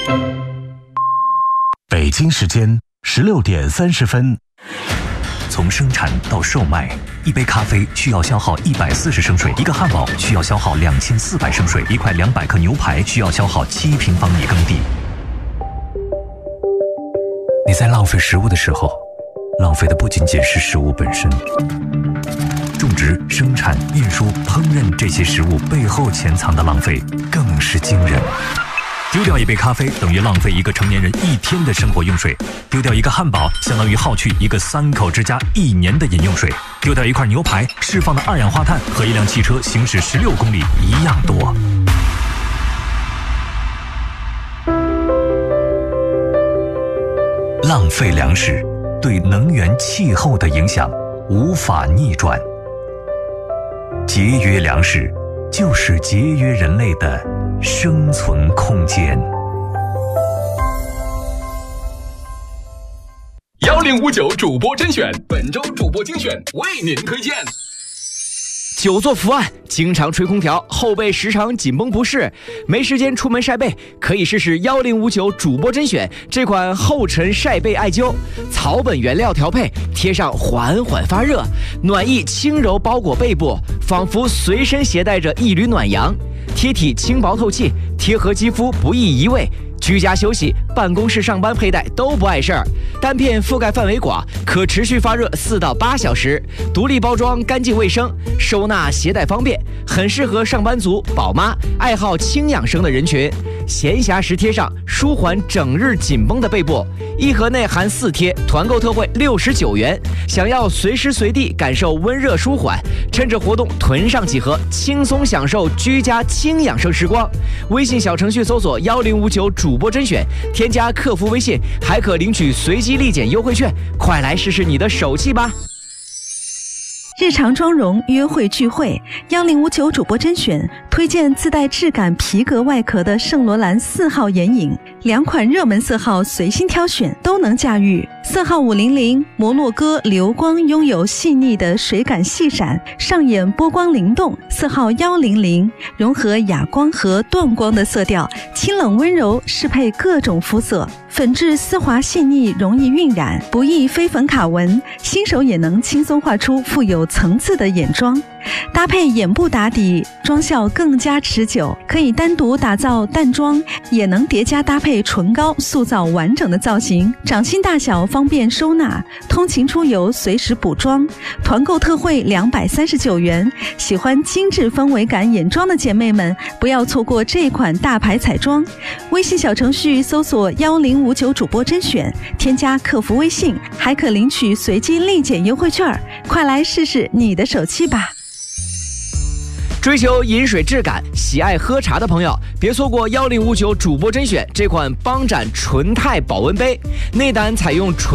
北京时间16点30分。从生产到售卖，一杯咖啡需要消耗140升水，一个汉堡需要消耗2400升水，一块200克牛排需要消耗7平方米耕地。你在浪费食物的时候，浪费的不仅仅是食物本身，种植、生产、运输、烹饪这些食物背后潜藏的浪费更是惊人。丢掉一杯咖啡等于浪费一个成年人1天的生活用水，丢掉一个汉堡相当于耗去一个3口之家1年的饮用水，丢掉一块牛排释放的2氧化碳和一辆汽车行驶16公里一样多。浪费粮食对能源、气候的影响无法逆转，节约粮食就是节约人类的生存空间。 1059主播甄选，本周主播精选为您推荐。 久坐伏案，经常吹空调，后背时常紧绷不适，没时间出门晒背，可以试试1059主播甄选这款后尘晒背艾灸，草本原料调配，贴上缓缓发热，暖意轻柔包裹背部，仿佛随身携带着一缕暖阳，贴体轻薄透气，贴合肌肤不易移位。居家休息、办公室上班佩戴都不碍事儿。单片覆盖范围广，可持续发热4到8小时。独立包装，干净卫生，收纳携带方便，很适合上班族、宝妈、爱好轻养生的人群。闲暇时贴上，舒缓整日紧绷的背部。一盒内含4贴，团购特惠69元。想要随时随地感受温热舒缓，趁着活动囤上几盒，轻松享受居家轻养生时光。微信小程序搜索1059主播甄选，添加客服微信，还可领取随机立减优惠券，快来试试你的手气吧！ 日常妆容约会聚会，1059主播甄选推荐自带质感皮革外壳的圣罗兰4号眼影，2款热门色号随心挑选，都能驾驭。色号500摩洛哥流光拥有细腻的水感细闪，上眼波光灵动。色号100融合哑光和断光的色调，清冷温柔，适配各种肤色。粉质丝滑细腻，容易晕染，不易飞粉卡纹，新手也能轻松画出富有层次的眼妆。搭配眼部打底，妆效更加持久，可以单独打造淡妆，也能叠加搭配唇膏，塑造完整的造型。掌心大小方便收纳，通勤出游随时补妆。团购特惠239元，喜欢精致氛围感眼妆的姐妹们，不要错过这款大牌彩妆。微信小程序搜索1059主播甄选，添加客服微信，还可领取随机立减优惠券，快来试试你的手气吧！ 追求饮水质感、喜爱喝茶的朋友，别错过1059主播甄选这款邦展纯钛保温杯，内胆采用纯